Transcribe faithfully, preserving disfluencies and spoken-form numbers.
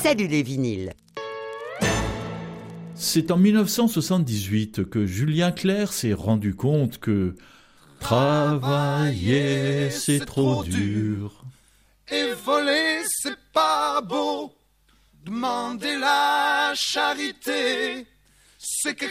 Salut les vinyles. C'est en mille neuf cent soixante-dix-huit que Julien Clerc s'est rendu compte que travailler c'est trop dur. Et voler c'est pas beau. Demander la charité, c'est quelque